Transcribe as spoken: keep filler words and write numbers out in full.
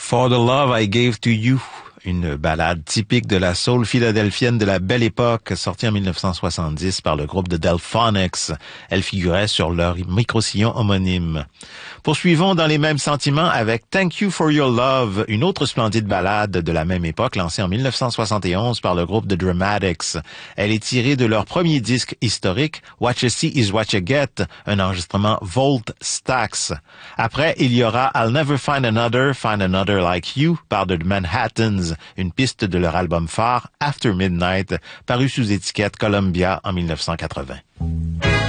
For the Love I Gave to You, une ballade typique de la soul philadelphienne de la Belle Époque, sortie en mille neuf cent soixante-dix par le groupe de Delphonics. Elle figurait sur leur micro-sillon homonyme. Poursuivons dans les mêmes sentiments avec Thank You for Your Love, une autre splendide ballade de la même époque, lancée en mille neuf cent soixante et onze par le groupe The Dramatics. Elle est tirée de leur premier disque historique, What You See Is What You Get, un enregistrement Volt Stax. Après, il y aura I'll Never Find Another, Find Another Like You par The Manhattans, une piste de leur album phare After Midnight, paru sous étiquette Columbia en mille neuf cent quatre-vingts.